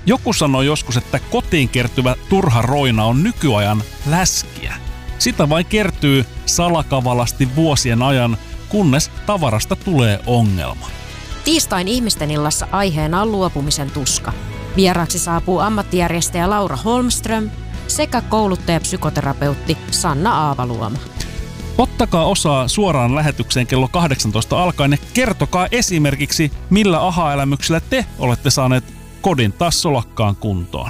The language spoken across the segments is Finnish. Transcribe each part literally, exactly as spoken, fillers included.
Joku sanoi joskus, että kotiin kertyvä turha roina on nykyajan läskiä. Sitä vain kertyy salakavalasti vuosien ajan, kunnes tavarasta tulee ongelma. Tiistain ihmisten illassa aiheena on luopumisen tuska. Vieraaksi saapuu ammattijärjestäjä Laura Holmström sekä kouluttaja-psykoterapeutti Sanna Aavaluoma. Ottakaa osaa suoraan lähetykseen kello kahdeksantoista alkaen ja kertokaa esimerkiksi, millä aha-elämyksellä te olette saaneet kodin taas solakkaan kuntoon.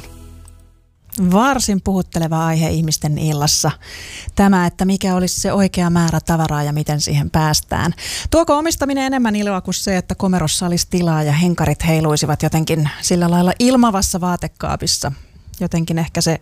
Varsin puhutteleva aihe ihmisten illassa. Tämä, että mikä olisi se oikea määrä tavaraa ja miten siihen päästään. Tuoko omistaminen enemmän iloa kuin se, että komerossa olisi tilaa ja henkarit heiluisivat jotenkin sillä lailla ilmavassa vaatekaapissa? Jotenkin ehkä se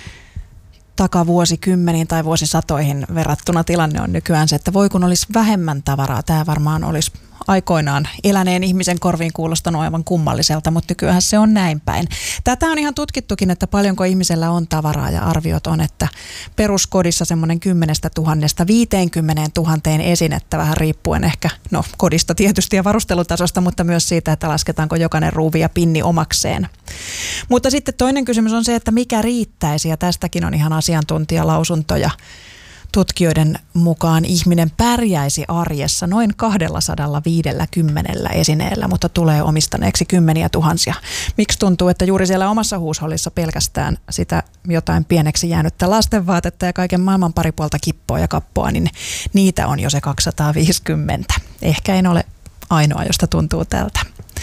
takavuosikymmeniin tai vuosisatoihin verrattuna tilanne on nykyään se, että voi kun olisi vähemmän tavaraa. Tämä varmaan olisi aikoinaan eläneen ihmisen korviin kuulostanut aivan kummalliselta, mutta nykyään se on näin päin. Tätä on ihan tutkittukin, että paljonko ihmisellä on tavaraa ja arviot on, että peruskodissa semmoinen kymmenestä tuhannesta viiteenkymmeneen tuhanteen esinettä, vähän riippuen ehkä no kodista tietysti ja varustelutasosta, mutta myös siitä, että lasketaanko jokainen ruuvi ja pinni omakseen. Mutta sitten toinen kysymys on se, että mikä riittäisi, ja tästäkin on ihan asiantuntijalausuntoja. Tutkijoiden mukaan ihminen pärjäisi arjessa noin kaksisataaviisikymmentä esineellä, mutta tulee omistaneeksi kymmeniä tuhansia. Miksi tuntuu, että juuri siellä omassa huushollissa pelkästään sitä jotain pieneksi jäänyttä lastenvaatetta ja kaiken maailman paripuolta kippoa ja kappoa, niin niitä on jo se kaksisataaviisikymmentä. Ehkä en ole ainoa, josta tuntuu tältä.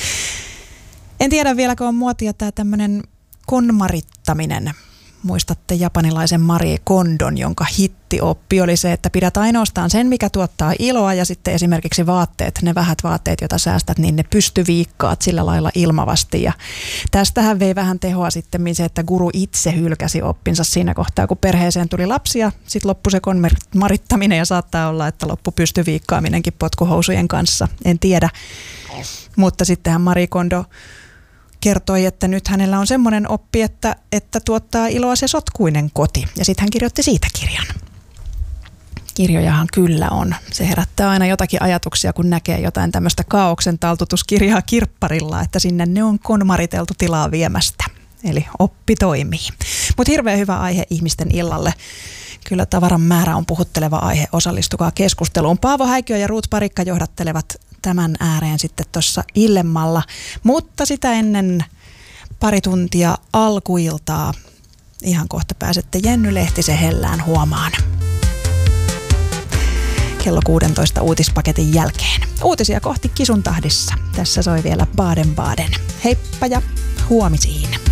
En tiedä vieläkö on muotia tämä tämmöinen konmarittaminen. Muistatte japanilaisen Marie Kondon, jonka hittioppi oli se, että pidät ainoastaan sen, mikä tuottaa iloa, ja sitten esimerkiksi vaatteet, ne vähät vaatteet, joita säästät, niin ne pystyviikkaat sillä lailla ilmavasti. Ja tästähän vei vähän tehoa sitten se, että guru itse hylkäsi oppinsa siinä kohtaa, kun perheeseen tuli lapsia. Sitten loppui se konmarittaminen ja saattaa olla, että loppu pystyviikkaaminenkin potkuhousujen kanssa. En tiedä, mutta sittenhän Marie Kondo kertoi, että nyt hänellä on semmoinen oppi, että, että tuottaa iloa se sotkuinen koti. Ja sitten hän kirjoitti siitä kirjan. Kirjojahan kyllä on. Se herättää aina jotakin ajatuksia, kun näkee jotain tämmöistä kaaoksen taltutuskirjaa kirpparilla, että sinne ne on konmariteltu tilaa viemästä. Eli oppi toimii. Mutta hirveän hyvä aihe ihmisten illalle. Kyllä tavaran määrä on puhutteleva aihe. Osallistukaa keskusteluun. Paavo Häikiö ja Ruut Parikka johdattelevat tämän ääreen sitten tuossa illemmalla. Mutta sitä ennen pari tuntia alkuiltaa. Ihan kohta pääsette Jenny Lehtisen hellään huomaan. Kello kuusitoista uutispaketin jälkeen. Uutisia kohti Kisun tahdissa. Tässä soi vielä Baden Baden. Heippa ja huomisiin.